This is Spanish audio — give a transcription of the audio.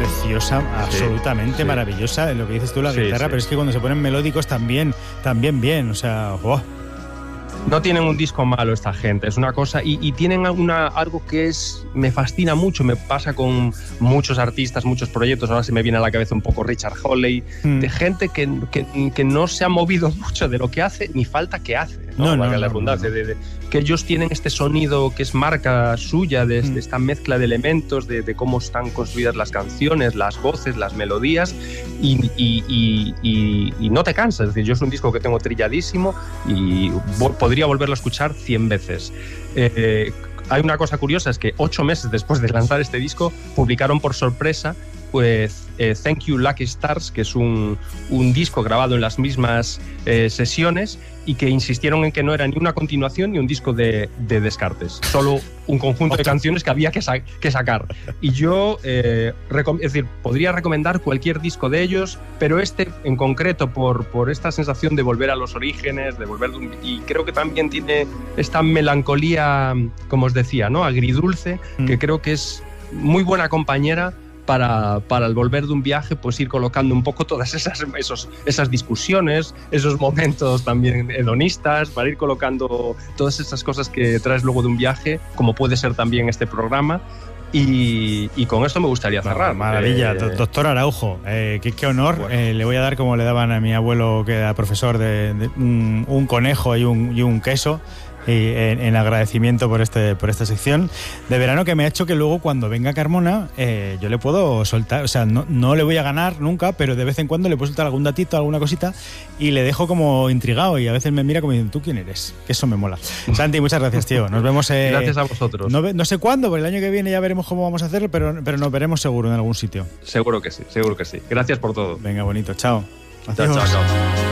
preciosa, absolutamente maravillosa. Lo que dices tú, la guitarra, pero es que cuando se ponen melódicos también bien, o sea, ¡oh! No tienen un disco malo esta gente, es una cosa, y tienen algo que me fascina mucho, me pasa con muchos artistas, muchos proyectos. Ahora se me viene a la cabeza un poco Richard Hawley, de gente que no se ha movido mucho de lo que hace, ni falta que hace, ¿no? Valga la redundancia, que ellos tienen este sonido que es marca suya, de esta mezcla de elementos, de cómo están construidas las canciones, las voces, las melodías, y no te cansas. Es decir, yo es un disco que tengo trilladísimo y podría volverlo a escuchar 100 veces. Hay una cosa curiosa, es que 8 meses después de lanzar este disco publicaron por sorpresa pues Thank You Lucky Stars, que es un disco grabado en las mismas sesiones, y que insistieron en que no era ni una continuación ni un disco de descartes, solo un conjunto de canciones que había que sacar. Y yo es decir, podría recomendar cualquier disco de ellos, pero este en concreto por esta sensación de volver a los orígenes, y creo que también tiene esta melancolía, como os decía, ¿no? Agridulce, que creo que es muy buena compañera para al volver de un viaje, pues ir colocando un poco todas esas discusiones, esos momentos también hedonistas, para ir colocando todas esas cosas que traes luego de un viaje, como puede ser también este programa. Y con esto me gustaría cerrar. Maravilla, doctor Araujo, qué honor. Bueno. Le voy a dar, como le daban a mi abuelo, que era profesor, de un conejo y un queso, y en agradecimiento por esta sección de verano, que me ha hecho que luego cuando venga Carmona yo le puedo soltar, o sea, no le voy a ganar nunca, pero de vez en cuando le puedo soltar algún datito, alguna cosita, y le dejo como intrigado, y a veces me mira como diciendo, ¿tú quién eres? Que eso me mola. Santi, muchas gracias, tío. Nos vemos. Gracias a vosotros. No sé cuándo, pero el año que viene ya veremos cómo vamos a hacerlo, pero nos veremos seguro en algún sitio. Seguro que sí. Gracias por todo. Venga, bonito. Chao. Chao.